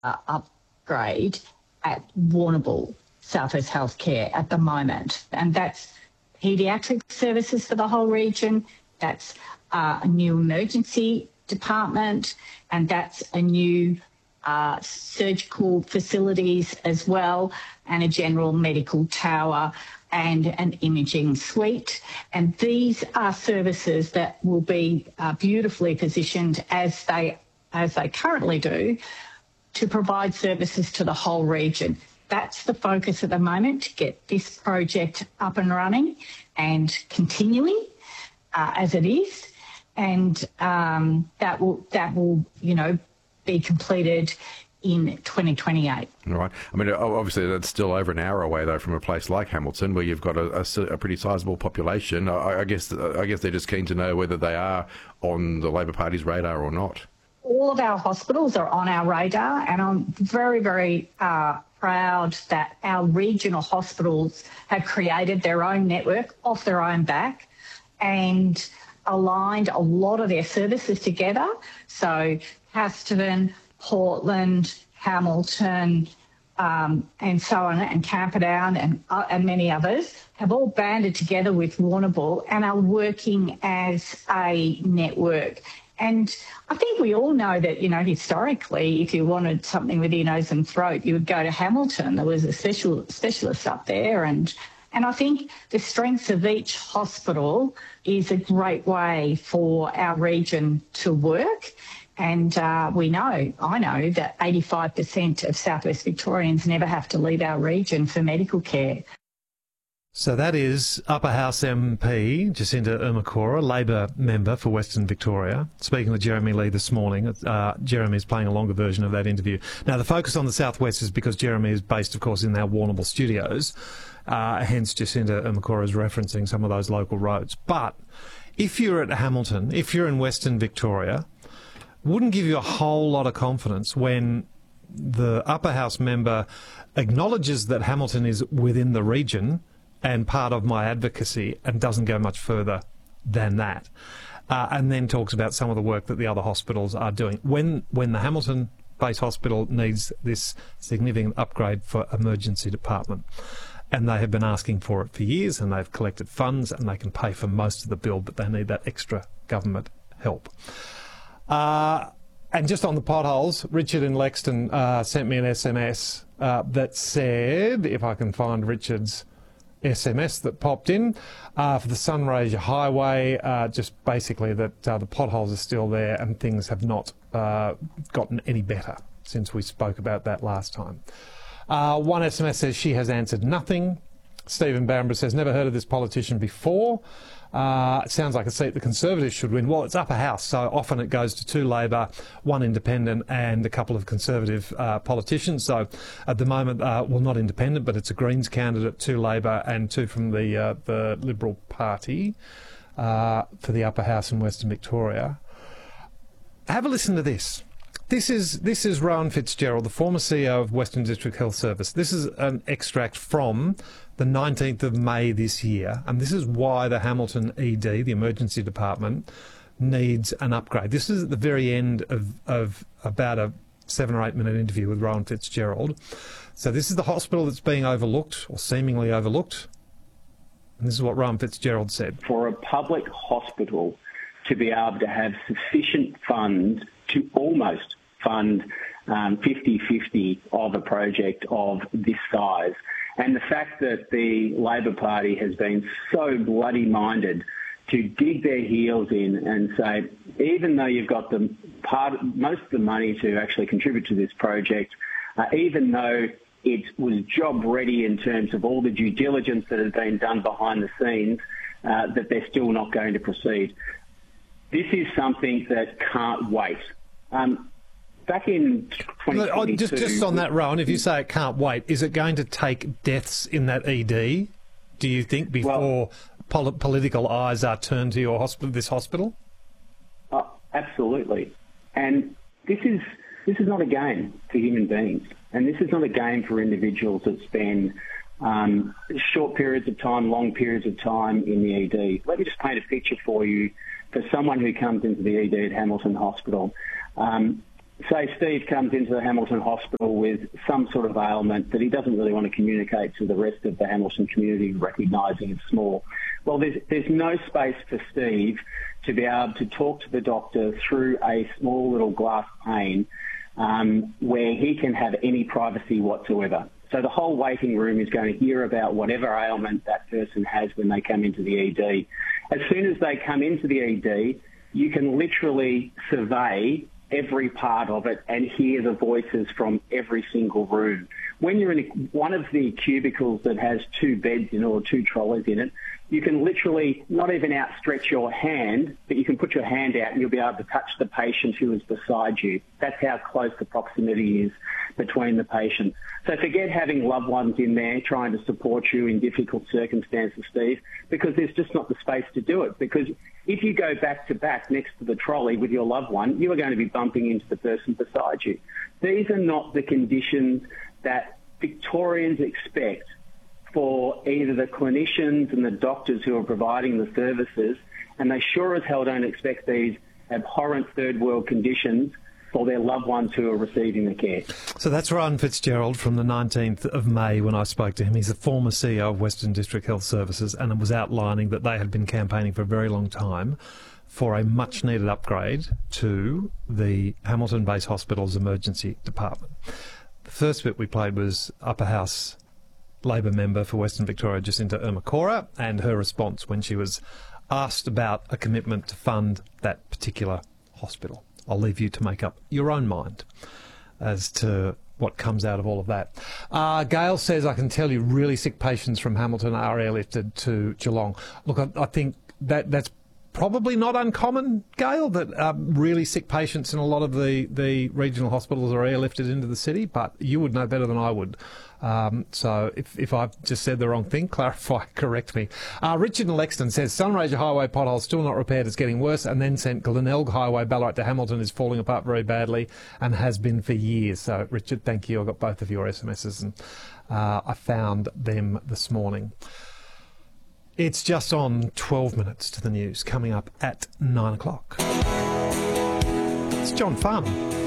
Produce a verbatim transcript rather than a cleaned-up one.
uh, upgrade at Warrnambool Southwest Healthcare at the moment, and that's paediatric services for the whole region, that's uh, a new emergency department, and that's a new uh, surgical facilities as well, and a general medical tower and an imaging suite. And these are services that will be uh, beautifully positioned as they as they currently do to provide services to the whole region. That's the focus at the moment, to get this project up and running and continuing uh, as it is, and um, that will that will you know be completed in twenty twenty-eight. Right. I mean, obviously that's still over an hour away, though, from a place like Hamilton, where you've got a, a, a pretty sizable population. I, I guess I guess they're just keen to know whether they are on the Labor Party's radar or not. All of our hospitals are on our radar, and I'm very, very uh, proud that our regional hospitals have created their own network off their own back and aligned a lot of their services together. So Casterton, Portland, Hamilton, um, and so on, and Camperdown and, uh, and many others have all banded together with Warrnambool and are working as a network. And I think we all know that, you know, historically, if you wanted something with your nose and throat, you would go to Hamilton. There was a special specialist up there. And, and I think the strengths of each hospital is a great way for our region to work. And uh, we know, I know, that eighty-five percent of Southwest Victorians never have to leave our region for medical care. So that is Upper House M P Jacinta Ermacora, Labor member for Western Victoria, speaking with Jeremy Lee this morning. Uh, Jeremy is playing a longer version of that interview. Now, the focus on the southwest is because Jeremy is based, of course, in our Warrnambool studios, uh, hence Jacinta Ermacora is referencing some of those local roads. But if you're at Hamilton, if you're in Western Victoria, wouldn't give you a whole lot of confidence when the Upper House member acknowledges that Hamilton is within the region and part of my advocacy, and doesn't go much further than that, uh, and then talks about some of the work that the other hospitals are doing. When when the Hamilton Base Hospital needs this significant upgrade for emergency department, and they have been asking for it for years, and they've collected funds, and they can pay for most of the bill, but they need that extra government help. Uh, and just on the potholes, Richard in Lexington uh, sent me an S M S uh, that said, if I can find Richard's S M S that popped in uh, for the Sunraysia Highway, uh, just basically that uh, the potholes are still there and things have not uh, gotten any better since we spoke about that last time. Uh, one S M S says she has answered nothing. Stephen Bamber says, never heard of this politician before. Uh, it sounds like a seat the Conservatives should win. Well, it's Upper House, so often it goes to two Labor, one Independent and a couple of Conservative uh, politicians. So at the moment, uh, well, not Independent, but it's a Greens candidate, two Labor and two from the, uh, the Liberal Party uh, for the Upper House in Western Victoria. Have a listen to this. This is this is Rowan Fitzgerald, the former C E O of Western District Health Service. This is an extract from the nineteenth of May this year, and this is why the Hamilton E D, the emergency department, needs an upgrade. This is at the very end of, of about a seven or eight minute interview with Rowan Fitzgerald. So this is the hospital that's being overlooked, or seemingly overlooked, and this is what Rowan Fitzgerald said. For a public hospital to be able to have sufficient funds to almost fund um, fifty-fifty of a project of this size. And the fact that the Labor Party has been so bloody minded to dig their heels in and say, even though you've got the part, most of the money to actually contribute to this project, uh, even though it was job ready in terms of all the due diligence that has been done behind the scenes, uh, that they're still not going to proceed. This is something that can't wait. Um, Back in twenty twenty-two... Just, just on that, Rowan, if you say it can't wait, is it going to take deaths in that E D, do you think, before well, pol political eyes are turned to your hospital, this hospital? Uh, absolutely. And this is, this is not a game for human beings. And this is not a game for individuals that spend um, short periods of time, long periods of time in the E D. Let me just paint a picture for you for someone who comes into the E D at Hamilton Hospital. Um, say Steve comes into the Hamilton Hospital with some sort of ailment that he doesn't really want to communicate to the rest of the Hamilton community, recognising it's small. Well, there's, there's no space for Steve to be able to talk to the doctor through a small little glass pane um, where he can have any privacy whatsoever. So the whole waiting room is going to hear about whatever ailment that person has when they come into the E D. As soon as they come into the E D, you can literally survey every part of it and hear the voices from every single room. When you're in one of the cubicles that has two beds in it or two trolleys in it, you can literally not even outstretch your hand, but you can put your hand out and you'll be able to touch the patient who is beside you. That's how close the proximity is between the patient. So forget having loved ones in there trying to support you in difficult circumstances, Steve, because there's just not the space to do it. Because if you go back to back next to the trolley with your loved one, you are going to be bumping into the person beside you. These are not the conditions that Victorians expect for either the clinicians and the doctors who are providing the services, and they sure as hell don't expect these abhorrent third world conditions for their loved ones who are receiving the care. So that's Ryan Fitzgerald from the nineteenth of May when I spoke to him. He's the former C E O of Western District Health Services and was outlining that they had been campaigning for a very long time for a much-needed upgrade to the Hamilton Base Hospital's emergency department. The first bit we played was Upper House Labor member for Western Victoria, Jacinta Ermacora, and her response when she was asked about a commitment to fund that particular hospital. I'll leave you to make up your own mind as to what comes out of all of that. Uh, Gail says, I can tell you really sick patients from Hamilton are airlifted to Geelong. Look, I, I think that that's probably not uncommon, Gail, that um, really sick patients in a lot of the, the regional hospitals are airlifted into the city, but you would know better than I would. Um, so if, if I've just said the wrong thing, clarify, correct me. Uh, Richard in Lexington says, Sunraysia Highway pothole still not repaired, it's getting worse, and then sent Glenelg Highway, Ballarat to Hamilton is falling apart very badly and has been for years. So Richard, thank you. I got both of your S M Ses and uh, I found them this morning. It's just on twelve minutes to the news, coming up at nine o'clock. It's John Farnham.